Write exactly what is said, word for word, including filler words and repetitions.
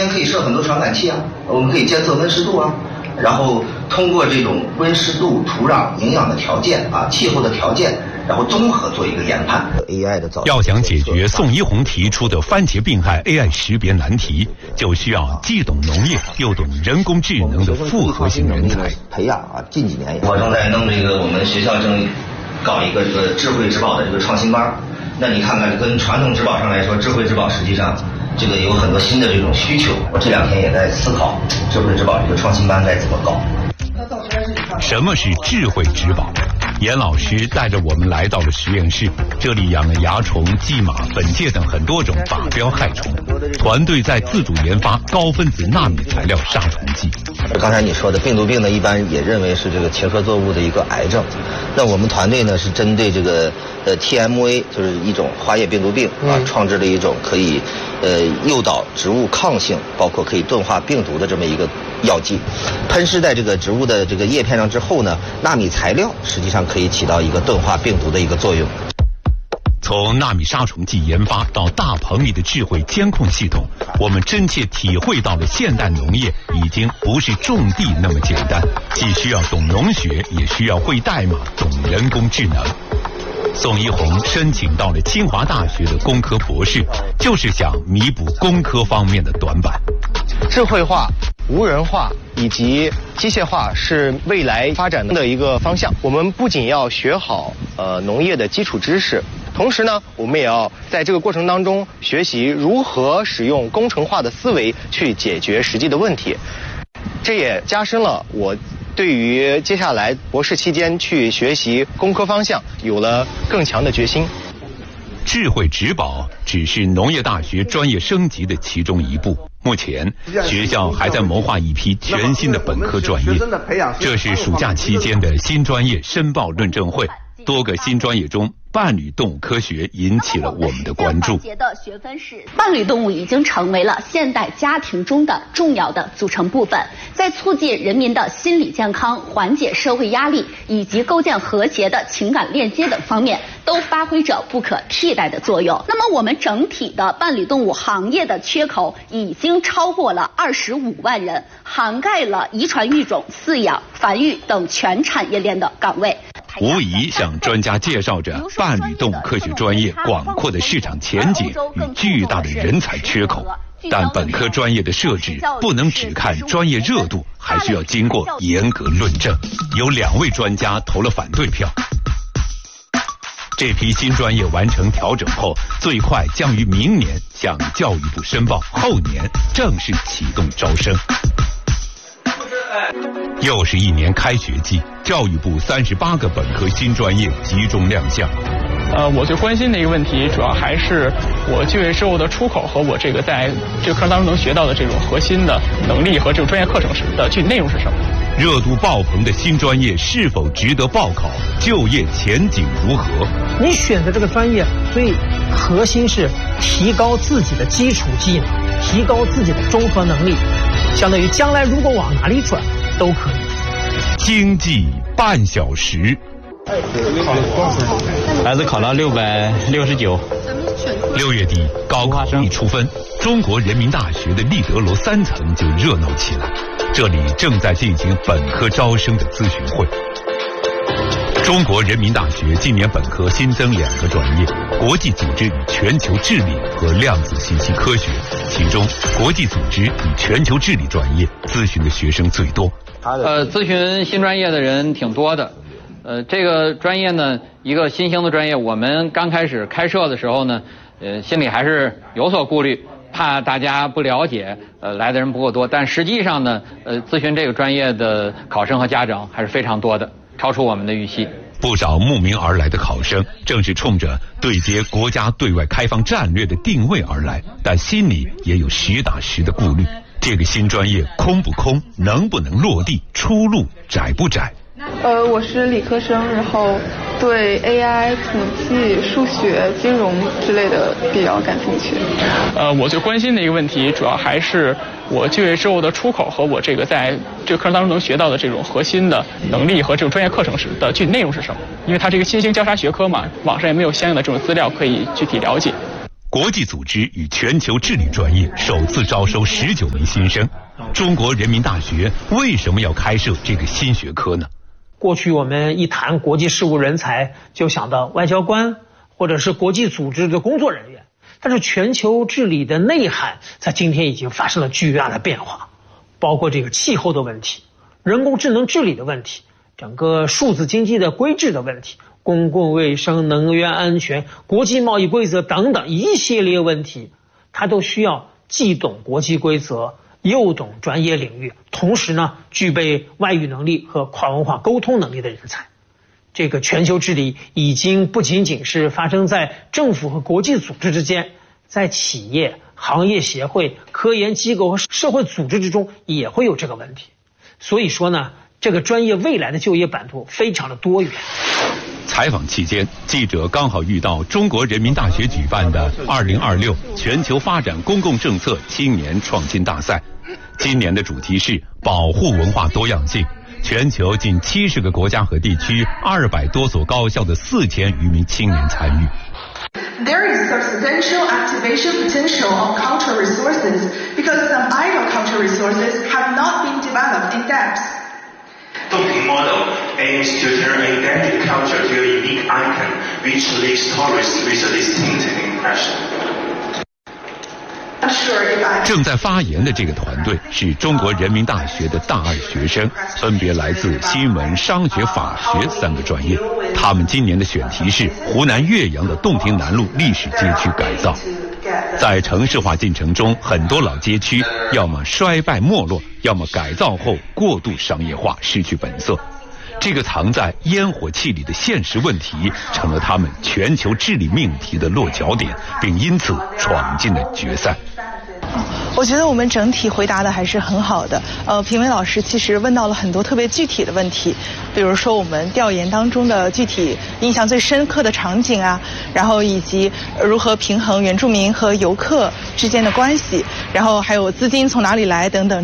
间可以设很多传感器啊，我们可以监测温湿度啊，然后通过这种温湿度、土壤、营养的条件啊、气候的条件，然后综合做一个研判。A I 的要想解决宋一红提出的番茄病害 A I 识别难题，就需要既懂农业又懂人工智能的复合型人才培养啊。近几年我正在弄这个，我们学校正搞一个这个智慧植保的这个创新班。那你看看，跟传统植保上来说，智慧植保实际上这个有很多新的这种需求。我这两天也在思考智慧植保这个创新班该怎么搞。 什么是智慧植保？严老师带着我们来到了实验室，这里养了蚜虫、蓟马、本介等很多种靶标害虫，团队在自主研发高分子纳米材料杀虫剂。 刚才你说的病毒病呢，一般也认为是这个茄科作物的一个癌症。那我们团队呢是针对这个呃 T M A， 就是一种花叶病毒病啊，创制了一种可以呃诱导植物抗性，包括可以钝化病毒的这么一个药剂。喷施在这个植物的这个叶片上之后呢，纳米材料实际上可以起到一个钝化病毒的一个作用。 从纳米杀虫剂研发到大棚里的智慧监控系统，我们真切体会到了现代农业已经不是种地那么简单，既需要懂农学，也需要会代码，懂人工智能。宋一红申请到了清华大学的工科博士，就是想弥补工科方面的短板。 智慧化、无人化以及机械化是未来发展的一个方向。我们不仅要学好呃农业的基础知识，同时呢，我们也要在这个过程当中学习如何使用工程化的思维去解决实际的问题。这也加深了我对于接下来博士期间去学习工科方向有了更强的决心。 智慧植保只是农业大学专业升级的其中一步。目前学校还在谋划一批全新的本科专业，这是暑假期间的新专业申报论证会。多个新专业中，伴侣动物科学引起了我们的关注。 伴侣动物已经成为了现代家庭中的重要的组成部分，在促进人民的心理健康、缓解社会压力以及构建和谐的情感链接等方面，都发挥着不可替代的作用。那么，我们整体的伴侣动物行业的缺口已经超过了二十五万人，涵盖了遗传育种、饲养、繁育等全产业链的岗位。 无疑向专家介绍着伴侣动物科学专业广阔的市场前景与巨大的人才缺口。但本科专业的设置不能只看专业热度，还需要经过严格论证。有两位专家投了反对票。这批新专业完成调整后，最快将于明年向教育部申报，后年正式启动招生。又是一年开学季，教育部三十八个本科新专业集中亮相。 呃，我最关心的一个问题，主要还是我就业之后的出口和我这个在这个课程当中能学到的这种核心的能力和这种专业课程是的具体内容是什么？ 热度爆棚的新专业是否值得报考？就业前景如何？ 你选择这个专业，最核心是提高自己的基础技能，提高自己的综合能力，相当于将来如果往哪里转都可以。 经济半小时。 孩子考了六百六十九。 六月底高考一出分，中国人民大学的立德楼三层就热闹起来。这里正在进行本科招生的咨询会。中国人民大学今年本科新增两个专业：国际组织与全球治理和量子信息科学。其中，国际组织与全球治理专业咨询的学生最多。 呃，咨询新专业的人挺多的。呃，这个专业呢，一个新兴的专业，我们刚开始开设的时候呢，呃，心里还是有所顾虑，怕大家不了解，呃，来的人不够多。但实际上呢，呃，咨询这个专业的考生和家长还是非常多的，超出我们的预期。 不少慕名而来的考生，正是冲着对接国家对外开放战略的定位而来，但心里也有实打实的顾虑：这个新专业空不空，能不能落地，出路窄不窄？ 呃，我是理科生，然后对 A I、统计、数学、金融之类的比较感兴趣。 呃，我最关心的一个问题，主要还是我就业之后的出口和我这个在这个课程当中能学到的这种核心的能力和这种专业课程是的具体内容是什么？因为它这个新兴交叉学科嘛，网上也没有相应的这种资料可以具体了解。 国际组织与全球治理专业首次招收十九名新生。中国人民大学为什么要开设这个新学科呢？ 过去我们一谈国际事务人才，就想到外交官或者是国际组织的工作人员。但是全球治理的内涵在今天已经发生了巨大的变化，包括这个气候的问题、人工智能治理的问题、整个数字经济的规制的问题、公共卫生、能源安全、国际贸易规则等等一系列问题，它都需要既懂国际规则又懂专业领域，同时呢具备外语能力和跨文化沟通能力的人才。这个全球治理已经不仅仅是发生在政府和国际组织之间，在企业、行业协会、科研机构和社会组织之中也会有这个问题。所以说呢，这个专业未来的就业版图非常的多元。 采访期间，记者刚好遇到中国人民大学举办的二零二六全球发展公共政策青年创新大赛，今年的主题是保护文化多样性。全球近七十个国家和地区，二百多所高校的四千余名青年参与。 There is substantial activation potential of cultural resources because some idle cultural resources have not been developed in depth. Dongping model aims to turn a endemic culture to a unique icon, which leaves tourists with a distinct impression. 正在发言的这个团队是中国人民大学的大二学生，分别来自新闻、商学、法学三个专业。他们今年的选题是湖南岳阳的洞庭南路历史街区改造。在城市化进程中，很多老街区要么衰败没落，要么改造后过度商业化，失去本色。这个藏在烟火气里的现实问题，成了他们全球治理命题的落脚点，并因此闯进了决赛。 我觉得我们整体回答的还是很好的。呃，评委老师其实问到了很多特别具体的问题，比如说我们调研当中的具体印象最深刻的场景啊，然后以及如何平衡原住民和游客之间的关系，然后还有资金从哪里来等等。